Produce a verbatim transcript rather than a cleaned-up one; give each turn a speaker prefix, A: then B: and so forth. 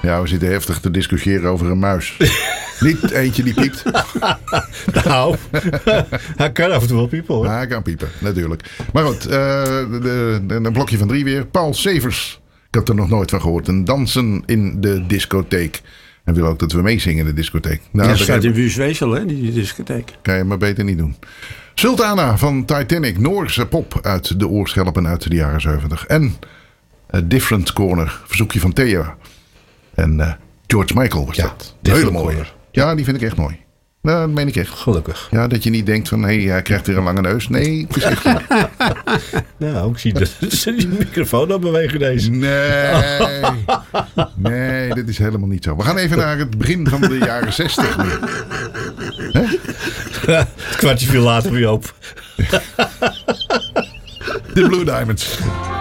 A: Ja, we zitten heftig te discussiëren over een muis. Niet eentje die piept.
B: Nou, hij kan af en toe wel piepen hoor.
A: Ja, hij kan piepen, natuurlijk. Maar goed, uh, de, de, de, een blokje van drie weer. Paul Severs. Ik had er nog nooit van gehoord. Een dansen in de discotheek. En wil ook dat we meezingen in de discotheek. Nou,
C: dat staat in Buursweesel, hè, die discotheek.
A: Kan je maar beter niet doen. Sultana van Titanic. Noorse pop uit de oorschelpen uit de jaren zeventig. En A Different Corner. Verzoekje van Thea. En uh, George Michael was
B: ja,
A: dat. Hele mooie.
B: Corner.
A: Ja, die vind ik echt mooi. Nou, dat meen ik echt.
B: Gelukkig.
A: Ja, dat je niet denkt van, hé, hey, hij krijgt weer een lange neus. Nee, het is echt goed.
B: Nou, ik zie de, die microfoon aan bewegen deze.
A: Nee. Nee, dit is helemaal niet zo. We gaan even naar het begin van de jaren zestig nu. Hè?
B: Het kwartje viel later weer op.
A: De Blue Diamonds.